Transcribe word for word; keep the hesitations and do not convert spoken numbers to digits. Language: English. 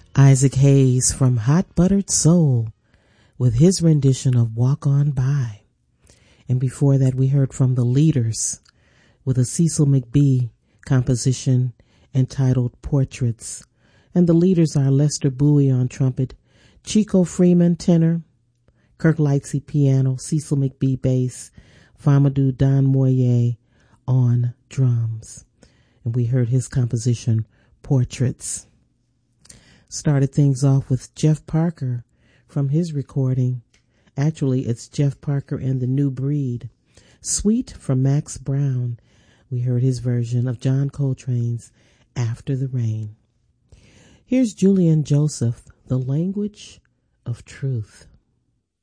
Isaac Hayes from Hot Buttered Soul with his rendition of Walk On By. And before that, we heard from The Leaders with a Cecil McBee composition entitled Portraits. And the Leaders are Lester Bowie on trumpet, Chico Freeman tenor, Kirk Lightsey piano, Cecil McBee bass, Famadou Don Moye on drums. And we heard his composition Portraits. Started things off with Jeff Parker from his recording. Actually, it's Jeff Parker and the New Breed. Sweet from Max Brown. We heard his version of John Coltrane's After the Rain. Here's Julian Joseph, The Language of Truth.